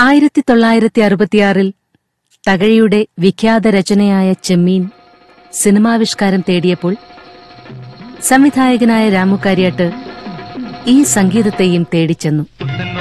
1966 തകഴിയുടെ വിഖ്യാത രചനയായ ചെമ്മീൻ സിനിമാവിഷ്കാരം തേടിയപ്പോൾ സംവിധായകനായ രാമു കാര്യാട്ട് ഈ സംഗീതത്തെയും തേടിച്ചെന്നു.